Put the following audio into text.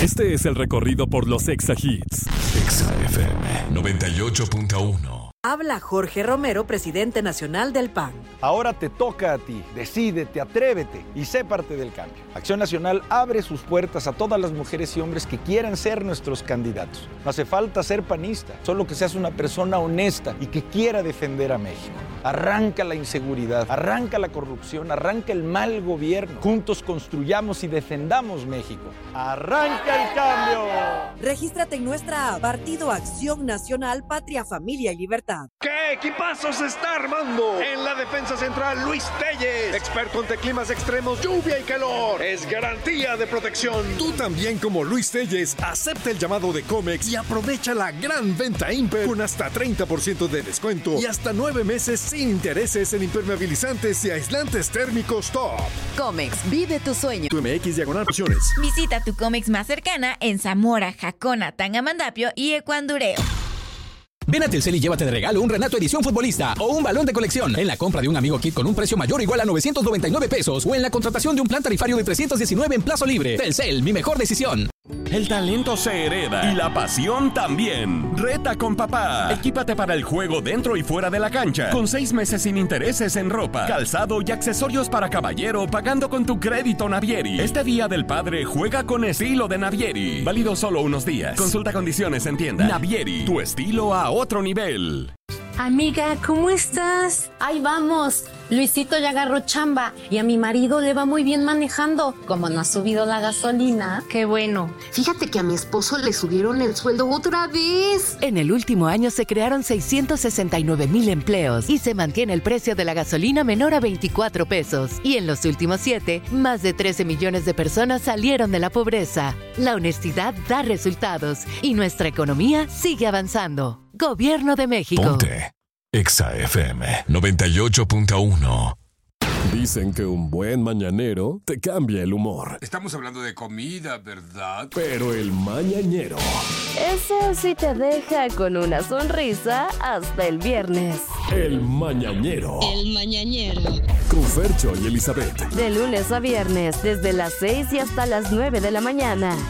Este es el recorrido por los Exa Hits. Exa FM 98.1. Habla Jorge Romero, presidente nacional del PAN. Ahora te toca a ti. Decídete, atrévete y sé parte del cambio. Acción Nacional abre sus puertas a todas las mujeres y hombres que quieran ser nuestros candidatos. No hace falta ser panista, solo que seas una persona honesta y que quiera defender a México. Arranca la inseguridad, arranca la corrupción, arranca el mal gobierno. Juntos construyamos y defendamos México. ¡Arranca el cambio! Regístrate en nuestra app Partido Acción Nacional, Patria, Familia y Libertad. ¿Qué equipazo se está armando? En la defensa central, Luis Telles, experto ante climas extremos, lluvia y calor. Es garantía de protección. Tú también, como Luis Telles, acepta el llamado de Comex y aprovecha la gran venta Imper con hasta 30% de descuento y hasta 9 meses sin intereses en impermeabilizantes y aislantes térmicos top. Comex, vive tu sueño. Tu MX/opciones. Visita tu Comex más cercana en Zamora, Jacona, Tangamandapio y Ecuandureo. Ven a Telcel y llévate de regalo un Renato Edición Futbolista o un balón de colección en la compra de un Amigo Kit con un precio mayor o igual a 999 pesos o en la contratación de un plan tarifario de 319 en plazo libre. Telcel, mi mejor decisión. El talento se hereda y la pasión también. Reta con papá. Equípate para el juego dentro y fuera de la cancha. Con 6 meses sin intereses en ropa, calzado y accesorios para caballero pagando con tu crédito Navieri. Este Día del Padre juega con estilo de Navieri. Válido solo unos días. Consulta condiciones en tienda. Navieri, tu estilo a otro nivel. Amiga, ¿cómo estás? Ahí vamos. Luisito ya agarró chamba y a mi marido le va muy bien manejando. Como no ha subido la gasolina. Qué bueno. Fíjate que a mi esposo le subieron el sueldo otra vez. En el último año se crearon 669,000 empleos y se mantiene el precio de la gasolina menor a 24 pesos. Y en los últimos 7, más de 13 millones de personas salieron de la pobreza. La honestidad da resultados y nuestra economía sigue avanzando. Gobierno de México. Ponte Exa FM 98.1. Dicen que un buen mañanero te cambia el humor. Estamos hablando de comida, ¿verdad? Pero el mañanero, ese sí te deja con una sonrisa hasta el viernes. El mañanero. El mañanero. Con Fercho y Elizabeth. De lunes a viernes, desde las 6 y hasta las 9 de la mañana.